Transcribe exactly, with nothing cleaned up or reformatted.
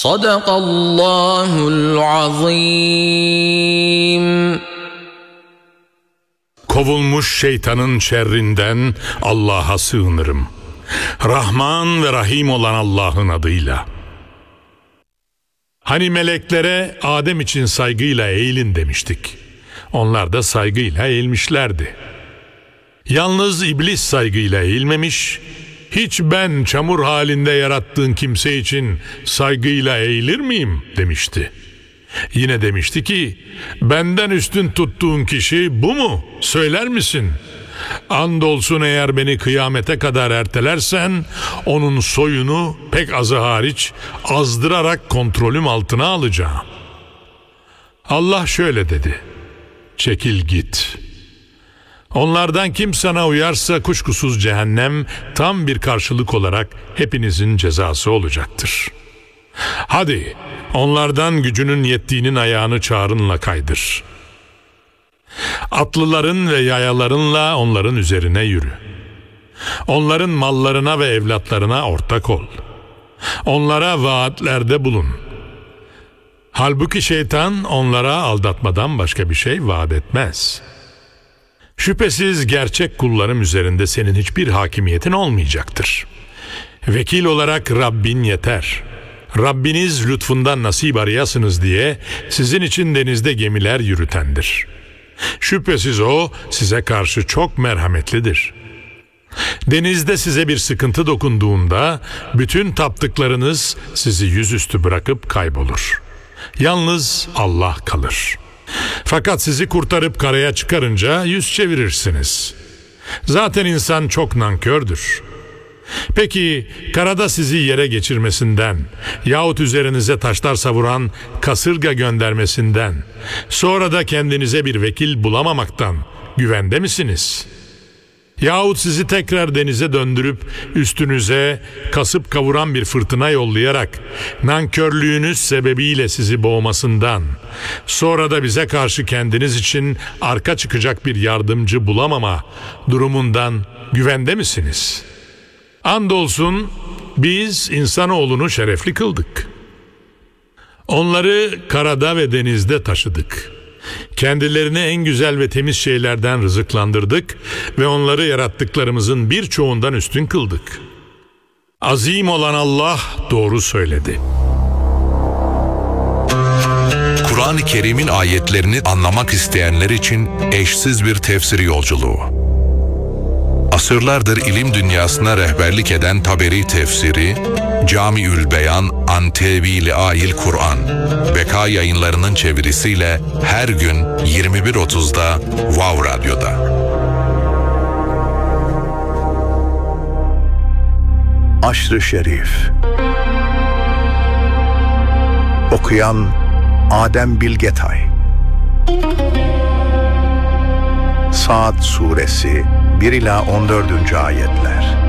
Sadakallahul azim. Kovulmuş şeytanın şerrinden Allah'a sığınırım. Rahman ve Rahim olan Allah'ın adıyla. Hani meleklere Adem için saygıyla eğilin demiştik. Onlar da saygıyla eğilmişlerdi. Yalnız iblis saygıyla eğilmemiş, hiç ben çamur halinde yarattığın kimse için saygıyla eğilir miyim demişti. Yine demişti ki, benden üstün tuttuğun kişi bu mu? Söyler misin? Andolsun eğer beni kıyamete kadar ertelersen, onun soyunu pek azı hariç azdırarak kontrolüm altına alacağım. Allah şöyle dedi, çekil git. Onlardan kim sana uyarsa kuşkusuz cehennem tam bir karşılık olarak hepinizin cezası olacaktır. Hadi onlardan gücünün yettiğinin ayağını çağrınla kaydır. Atlıların ve yayalarınla onların üzerine yürü. Onların mallarına ve evlatlarına ortak ol. Onlara vaatlerde bulun. Halbuki şeytan onlara aldatmadan başka bir şey vaat etmez. Şüphesiz gerçek kullarım üzerinde senin hiçbir hakimiyetin olmayacaktır. Vekil olarak Rabbin yeter. Rabbiniz lütfundan nasip arayasınız diye sizin için denizde gemiler yürütendir. Şüphesiz o size karşı çok merhametlidir. Denizde size bir sıkıntı dokunduğunda bütün taptıklarınız sizi yüzüstü bırakıp kaybolur. Yalnız Allah kalır. Fakat sizi kurtarıp karaya çıkarınca yüz çevirirsiniz. Zaten insan çok nankördür. Peki karada sizi yere geçirmesinden yahut üzerinize taşlar savuran kasırga göndermesinden, sonra da kendinize bir vekil bulamamaktan güvende misiniz? Yahut sizi tekrar denize döndürüp üstünüze kasıp kavuran bir fırtına yollayarak nankörlüğünüz sebebiyle sizi boğmasından, sonra da bize karşı kendiniz için arka çıkacak bir yardımcı bulamama durumundan güvende misiniz? Andolsun biz insanoğlunu şerefli kıldık. Onları karada ve denizde taşıdık. Kendilerini en güzel ve temiz şeylerden rızıklandırdık ve onları yarattıklarımızın birçoğundan üstün kıldık. Azim olan Allah doğru söyledi. Kur'an-ı Kerim'in ayetlerini anlamak isteyenler için eşsiz bir tefsir yolculuğu. Asırlardır ilim dünyasına rehberlik eden Taberi tefsiri, Camiül Beyan an Tevil-i Ayil Kur'an, Beka Yayınları'nın çevirisiyle her gün yirmi bir otuzda Wow Radyo'da. Aşr-ı Şerif. Okuyan Adem Bilgetay. Saat Suresi bir ila on dördüncü ayetler.